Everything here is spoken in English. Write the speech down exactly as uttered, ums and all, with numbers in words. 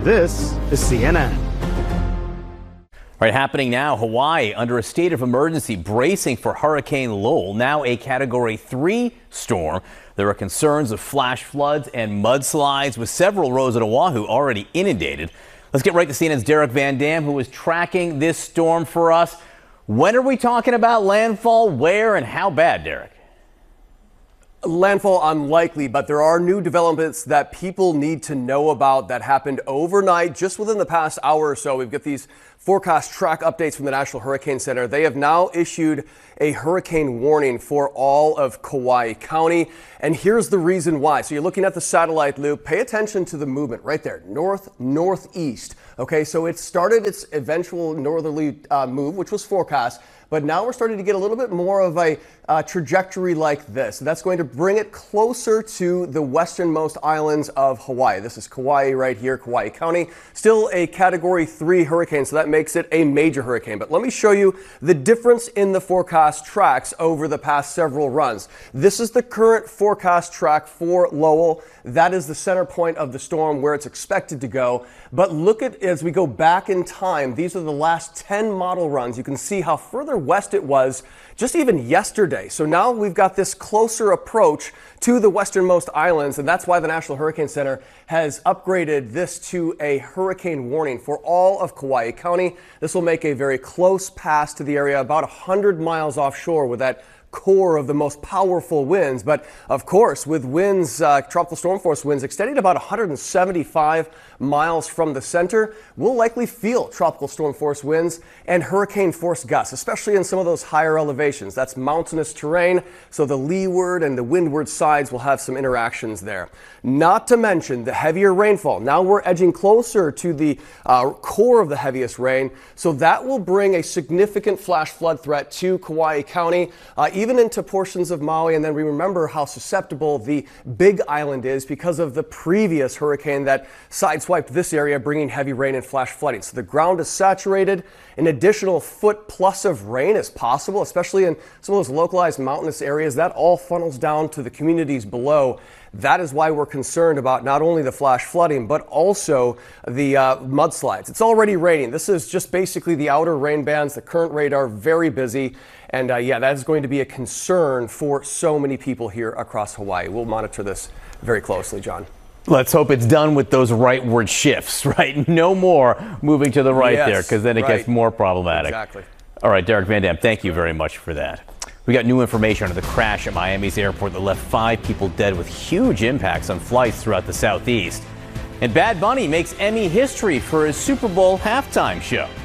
This is C N N. All right, happening now, Hawaii under a state of emergency, bracing for Hurricane Lowell, now a Category three storm. There are concerns of flash floods and mudslides with several roads at Oahu already inundated. Let's get right to C N N's Derek Van Dam, who is tracking this storm for us. When are we talking about landfall? Where and how bad, Derek? Landfall unlikely, but there are new developments that people need to know about that happened overnight, just within the past hour or so. We've got these forecast track updates from the National Hurricane Center. They have now issued a hurricane warning for all of Kauai County. And here's the reason why. So you're looking at the satellite loop. Pay attention to the movement right there, north, northeast. Okay, so it started its eventual northerly uh, move, which was forecast. But now we're starting to get a little bit more of a uh, trajectory like this. That's going to bring it closer to the westernmost islands of Hawaii. This is Kauai right here, Kauai County. Still a Category three hurricane, so that makes it a major hurricane. But let me show you the difference in the forecast tracks over the past several runs. This is the current forecast track for Lowell. That is the center point of the storm where it's expected to go. But look at, as we go back in time, these are the last ten model runs. You can see how further west it was just even yesterday. So now we've got this closer approach to the westernmost islands, and that's why the National Hurricane Center has upgraded this to a hurricane warning for all of Kauai County. This will make a very close pass to the area, about one hundred miles offshore, with that core of the most powerful winds. But of course, with winds, uh, tropical storm force winds extending about one hundred seventy-five miles from the center, we'll likely feel tropical storm force winds and hurricane force gusts, especially in some of those higher elevations. That's mountainous terrain, so the leeward and the windward sides will have some interactions there. Not to mention the heavier rainfall. Now we're edging closer to the uh, core of the heaviest rain, so that will bring a significant flash flood threat to Kauai County, uh, even into portions of Maui. And then we remember how susceptible the Big Island is because of the previous hurricane that sideswiped this area, bringing heavy rain and flash flooding. So the ground is saturated. An additional foot plus of rain is possible, especially in some of those localized mountainous areas. That all funnels down to the communities below. That is why we're concerned about not only the flash flooding, but also the uh, mudslides. It's already raining. This is just basically the outer rain bands. The current radar very busy. And uh, yeah, that is going to be a concern for so many people here across Hawaii. We'll monitor this very closely, John. Let's hope it's done with those rightward shifts, right? No more moving to the right yes, there, because then it right. gets more problematic. Exactly. All right, Derek Van Dam, thank you very much for that. We got new information on the crash at Miami's airport that left five people dead with huge impacts on flights throughout the southeast. And Bad Bunny makes Emmy history for his Super Bowl halftime show.